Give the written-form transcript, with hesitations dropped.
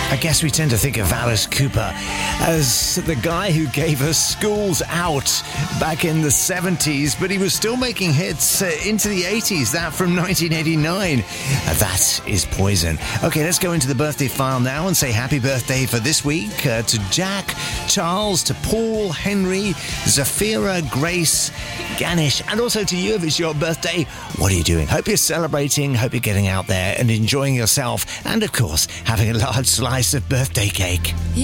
I guess we tend to think of Alice Cooper as the guy who gave us Schools Out back in the 70s, but he was still making hits into the 80s, that from 1989. That is Poison. Okay, let's go into the birthday file now and say happy birthday for this week to Jack, Charles, to Paul, Henry, Zafira, Grace, Ganesh, and also to you if it's your birthday. What are you doing? Hope you're celebrating, hope you're getting out there and enjoying yourself, and of course, having a large slice of birthday cake.